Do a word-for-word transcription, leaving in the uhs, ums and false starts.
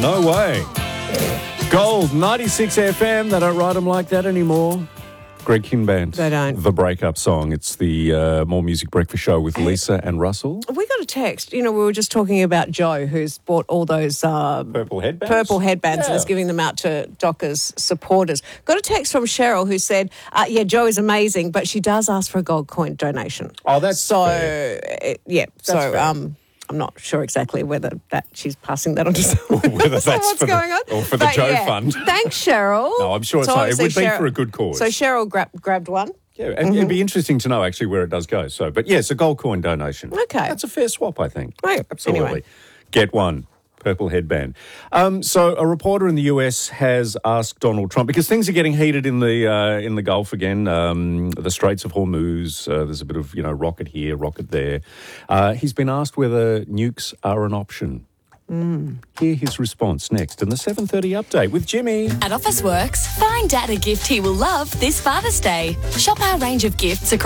No way. Gold, ninety-six F M. They don't write them like that anymore. Greg Kinband. They don't. The breakup song. It's the uh, More Music Breakfast Show with Lisa and Russell. We got a text. You know, we were just talking about Joe, who's bought all those uh, Purple headbands. purple headbands Yeah. and is giving them out to Dockers supporters. Got a text from Cheryl who said, uh, yeah, Joe is amazing, but she does ask for a gold coin donation. Oh, that's so, fair. uh, yeah. That's so, fair. um, I'm not sure exactly whether that she's passing that on to someone. Whether So that's what's for the- going on? or for the But Joe yeah, Fund. Thanks, Cheryl. No, I'm sure it's So not. It would obviously be Cheryl- for a good cause. So Cheryl gra- grabbed one. Yeah, and it'd be interesting to know actually where it does go. So, but yes, a gold coin donation. Okay. That's a fair swap, I think. Right. Absolutely. Anyway. Get one. Purple headband. Um, so a reporter in the U S has asked Donald Trump, because things are getting heated in the uh, in the Gulf again, um, the Straits of Hormuz, uh, there's a bit of, you know, rocket here, rocket there. Uh, he's been asked whether nukes are an option. Mm. Hear his response next in the seven thirty update with Jimmy. At Officeworks, find Dad a gift he will love this Father's Day. Shop our range of gifts across